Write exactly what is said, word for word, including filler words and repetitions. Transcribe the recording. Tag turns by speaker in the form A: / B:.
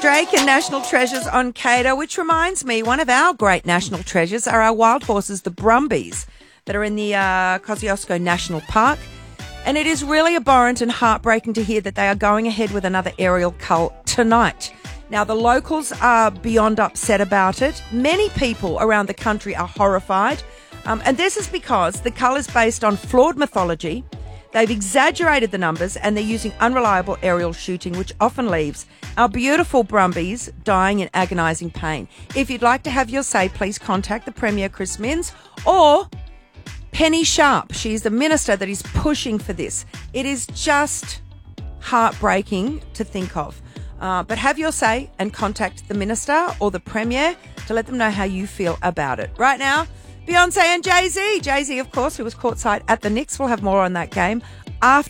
A: Drake and National Treasures on Cater, which reminds me, one of our great national treasures are our wild horses, the Brumbies, that are in the uh, Kosciuszko National Park. And it is really abhorrent and heartbreaking to hear that they are going ahead with another aerial cull tonight. Now, the locals are beyond upset about it. Many people around the country are horrified. Um, and this is because the cull is based on flawed mythology. They've exaggerated the numbers and they're using unreliable aerial shooting, which often leaves our beautiful Brumbies dying in agonising pain. If you'd like to have your say, please contact the Premier, Chris Minns, or Penny Sharp. She's the minister that is pushing for this. It is just heartbreaking to think of. Uh, but have your say and contact the minister or the Premier to let them know how you feel about it. Right now, Beyonce and Jay-Z. Jay-Z, of course, who was courtside at the Knicks. We'll have more on that game after